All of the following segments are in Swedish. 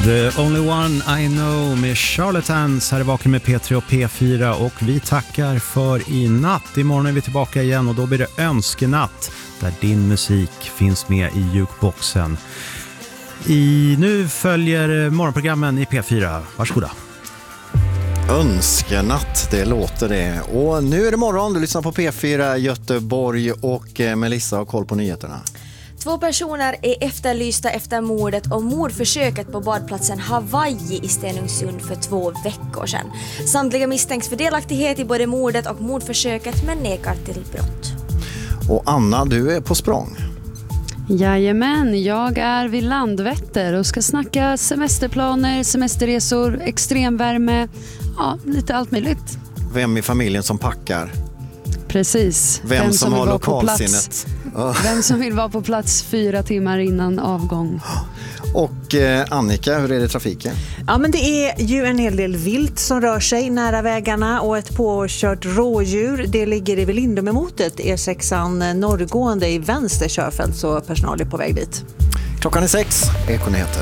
The Only One I Know med Charlatans här i Vaken med P3 och P4, och vi tackar för i natt. Imorgon är vi tillbaka igen och då blir det önskenatt där din musik finns med i jukeboxen. Nu följer morgonprogrammen i P4. Varsågoda. Önskenatt, det låter det. Och nu är det morgon, du lyssnar på P4 Göteborg och Melissa har koll på nyheterna. 2 personer är efterlysta efter mordet och mordförsöket på badplatsen Hawaii i Stenungsund för 2 veckor sedan. Samtliga misstänks för delaktighet i både mordet och mordförsöket men nekar till brott. Och Anna, du är på språng. Jajamän, jag är vid Landvetter och ska snacka semesterplaner, semesterresor, extremvärme, ja, lite allt möjligt. Vem i familjen som packar? Precis. Vem som har lokalsinnet? Vem som vill vara på plats 4 timmar innan avgång. Och Annika, hur är det i trafiken? Ja, men det är ju en hel del vilt som rör sig nära vägarna och ett påkört rådjur. Det ligger i Lindomemotet, E6an norrgående i vänster körfält, så personal är på väg dit. Klockan är 6, Ekonyheter.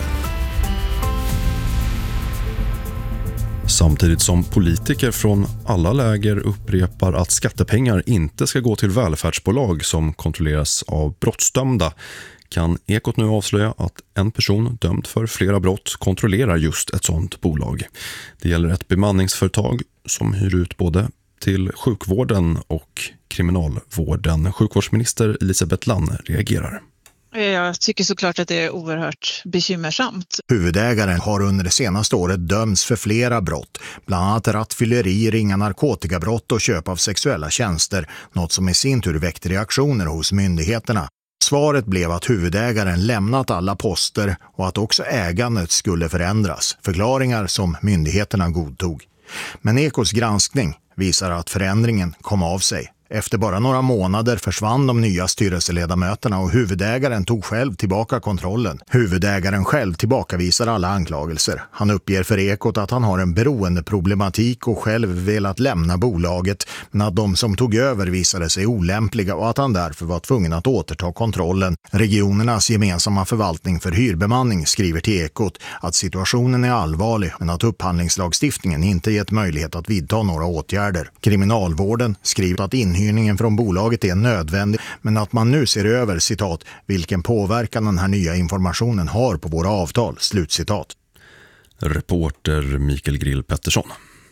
Samtidigt som politiker från alla läger upprepar att skattepengar inte ska gå till välfärdsbolag som kontrolleras av brottsdömda, kan Ekot nu avslöja att en person dömd för flera brott kontrollerar just ett sådant bolag. Det gäller ett bemanningsföretag som hyr ut både till sjukvården och kriminalvården. Sjukvårdsminister Elisabeth Lann reagerar. Jag tycker såklart att det är oerhört bekymmersamt. Huvudägaren har under det senaste året dömts för flera brott, bland annat rattfylleri, ringa narkotikabrott och köp av sexuella tjänster, något som i sin tur väckte reaktioner hos myndigheterna. Svaret blev att huvudägaren lämnat alla poster och att också ägandet skulle förändras, förklaringar som myndigheterna godtog. Men Ekots granskning visar att förändringen kom av sig. Efter bara några månader försvann de nya styrelseledamöterna och huvudägaren tog själv tillbaka kontrollen. Huvudägaren själv tillbakavisar alla anklagelser. Han uppger för Ekot att han har en beroendeproblematik och själv velat lämna bolaget, men att de som tog över visade sig olämpliga och att han därför var tvungen att återta kontrollen. Regionernas gemensamma förvaltning för hyrbemanning skriver till Ekot att situationen är allvarlig men att upphandlingslagstiftningen inte gett möjlighet att vidta några åtgärder. Kriminalvården skriver att inhyrningen från bolaget är nödvändig, men att man nu ser över, citat, vilken påverkan den här nya informationen har på våra avtal, slutcitat. Reporter Mikael Grill Pettersson.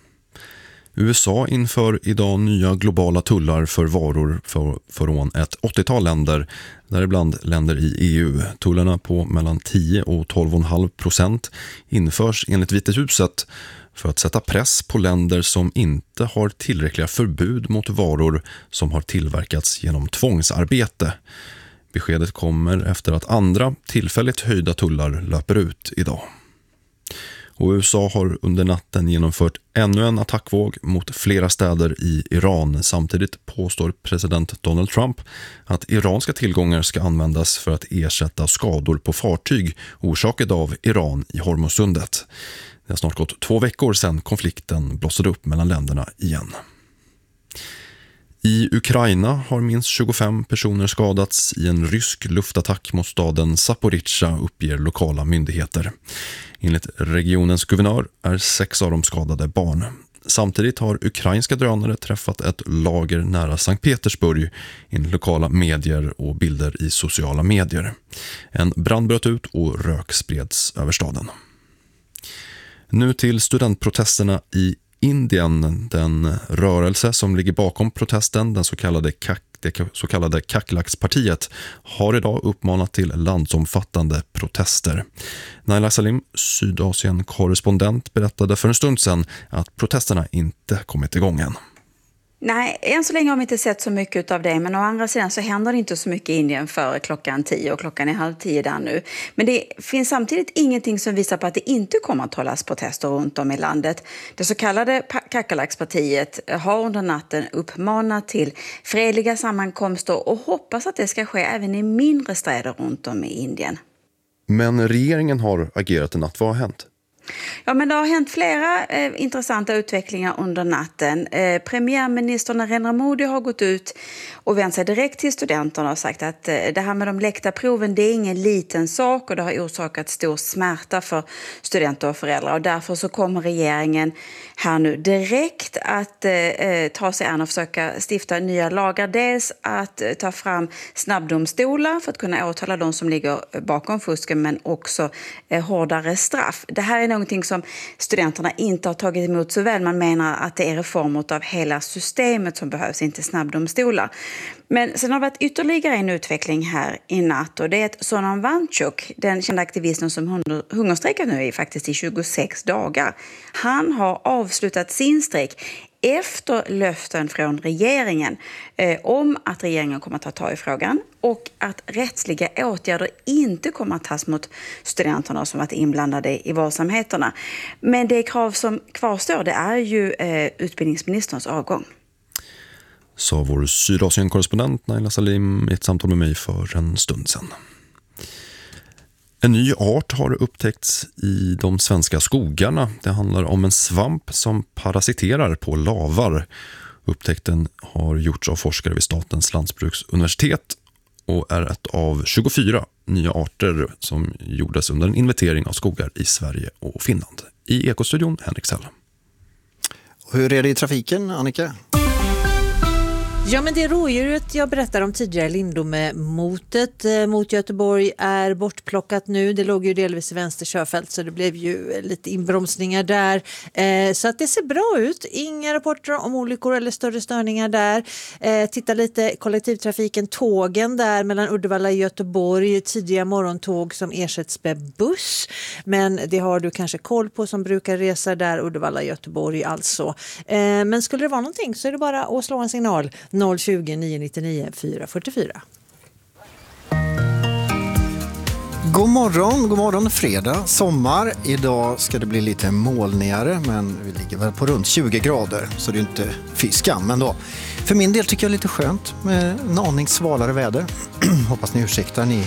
USA inför idag nya globala tullar för varor från ett 80-tal länder, däribland länder i EU. Tullarna på mellan 10 och 12,5% införs enligt Vita huset för att sätta press på länder som inte har tillräckliga förbud mot varor som har tillverkats genom tvångsarbete. Beskedet kommer efter att andra tillfälligt höjda tullar löper ut idag. Och USA har under natten genomfört ännu en attackvåg mot flera städer i Iran. Samtidigt påstår president Donald Trump att iranska tillgångar ska användas för att ersätta skador på fartyg orsakade av Iran i Hormuzsundet. Det har snart gått 2 veckor sedan konflikten blossade upp mellan länderna igen. I Ukraina har minst 25 personer skadats i en rysk luftattack mot staden Zaporizjzja, uppger lokala myndigheter. Enligt regionens guvernör är 6 av de skadade barn. Samtidigt har ukrainska drönare träffat ett lager nära Sankt Petersburg enligt lokala medier och bilder i sociala medier. En brand bröt ut och rök spreds över staden. Nu till studentprotesterna i Indien. Den rörelse som ligger bakom protesten, det så kallade Kaklakspartiet, har idag uppmanat till landsomfattande protester. Naila Salim, Sydasien-korrespondent, berättade för en stund sedan att protesterna inte kommit igång än. Nej, än så länge har vi inte sett så mycket av det, men å andra sidan så händer det inte så mycket i Indien före klockan 10 och klockan är 9:30 där nu. Men det finns samtidigt ingenting som visar på att det inte kommer att hållas protester runt om i landet. Det så kallade Kaklakspartiet har under natten uppmanat till fredliga sammankomster och hoppas att det ska ske även i mindre städer runt om i Indien. Men regeringen har agerat i natt. Vad har hänt? Ja, men det har hänt flera intressanta utvecklingar under natten. Premiärminister Narendra Modi har gått ut och vänt sig direkt till studenterna och sagt att det här med de läckta proven, det är ingen liten sak och det har orsakat stor smärta för studenter och föräldrar. Och därför så kommer regeringen här nu direkt att ta sig an och försöka stifta nya lagar. Dels att ta fram snabbdomstolar för att kunna åtala de som ligger bakom fusken, men också hårdare straff. Det här är någonting som studenterna inte har tagit emot så väl. Man menar att det är reformer av hela systemet som behövs, inte snabbdomstolar. Men sen har det varit ytterligare en utveckling här i natt och det är att Sonam Wangchuk, den kända aktivisten som hungerstrejkat nu i 26 dagar, han har avslutat sin strejk efter löften från regeringen om att regeringen kommer att ta tag i frågan och att rättsliga åtgärder inte kommer att tas mot studenterna som varit inblandade i våldsamheterna. Men det krav som kvarstår, det är ju utbildningsministerns avgång. Sa vår Sydasien-korrespondent Naila Salim i ett samtal med mig för en stund sedan. En ny art har upptäckts i de svenska skogarna. Det handlar om en svamp som parasiterar på lavar. Upptäckten har gjorts av forskare vid Statens lantbruksuniversitet och är ett av 24 nya arter som gjordes under en inventering av skogar i Sverige och Finland. I Ekostudion, Henrik Sell. Hur är det i trafiken, Annika? Ja, men det rådjuret jag berättade om tidigare, Lindomemotet mot Göteborg, är bortplockat nu. Det låg ju delvis i vänster körfält så det blev ju lite inbromsningar där. Så att det ser bra ut. Inga rapporter om olyckor eller större störningar där. Titta lite kollektivtrafiken, tågen där mellan Uddevalla och Göteborg. Tidiga morgontåg som ersätts med buss. Men det har du kanske koll på som brukar resa där, Uddevalla och Göteborg alltså. Men skulle det vara någonting så är det bara att slå en signal. 020 999 444. God morgon fredag, sommar. Idag ska det bli lite molnigare men vi ligger väl på runt 20 grader så det är inte fy skam, men då. För min del tycker jag lite skönt med en aning svalare väder. Hoppas ni ursäktar ni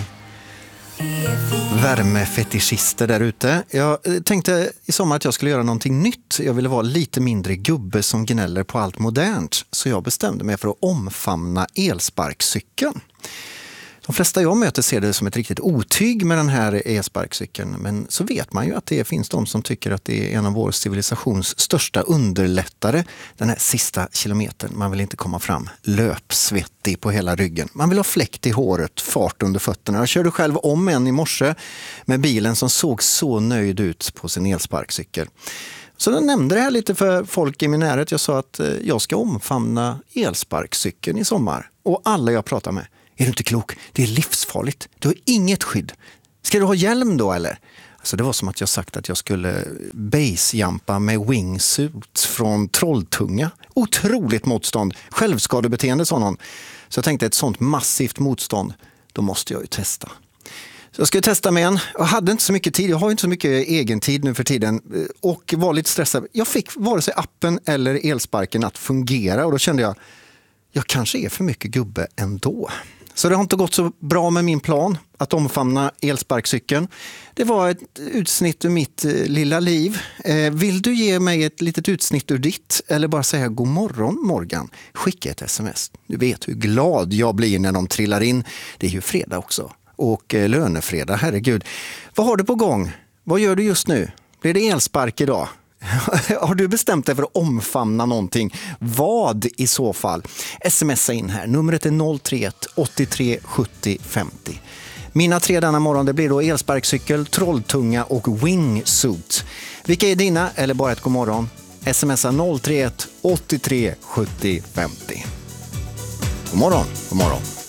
värmefetischister där ute. Jag tänkte i sommar att jag skulle göra någonting nytt. Jag ville vara lite mindre gubbe som gnäller på allt modernt. Så jag bestämde mig för att omfamna elsparkcykeln. De flesta jag möter ser det som ett riktigt otyg med den här elsparkcykeln. Men så vet man ju att det finns de som tycker att det är en av vår civilisations största underlättare. Den här sista kilometern. Man vill inte komma fram löpsvettig på hela ryggen. Man vill ha fläkt i håret, fart under fötterna. Jag körde själv om en i morse med bilen som såg så nöjd ut på sin elsparkcykel. Så jag nämnde det här lite för folk i min närhet. Jag sa att jag ska omfamna elsparkcykeln i sommar. Och alla jag pratar med. Är du inte klok? Det är livsfarligt. Du har inget skydd. Ska du ha hjälm då eller? Alltså det var som att jag sagt att jag skulle basejumpa med wingsuit från Trolltunga. Otroligt motstånd. Självskadebeteende sa någon. Så jag tänkte ett sånt massivt motstånd, då måste jag ju testa. Så jag skulle testa med en. Jag hade inte så mycket tid. Jag har inte så mycket egen tid nu för tiden. Och var lite stressad. Jag fick vare sig appen eller elsparken att fungera. Och då kände jag kanske är för mycket gubbe ändå. Så det har inte gått så bra med min plan att omfamna elsparkcykeln. Det var ett utsnitt ur mitt lilla liv. Vill du ge mig ett litet utsnitt ur ditt? Eller bara säga god morgon Morgan? Skicka ett sms. Du vet hur glad jag blir när de trillar in. Det är ju fredag också. Och lönefredag, herregud. Vad har du på gång? Vad gör du just nu? Blir det elspark idag? Har du bestämt dig för att omfamna någonting? Vad i så fall? Smsa in här. Numret är 031 83 70 50. Mina 3 denna morgon, det blir då elsparkcykel, trolltunga och wingsuit. Vilka är dina eller bara ett god morgon? Smsa 031 83 70 50. God morgon, god morgon.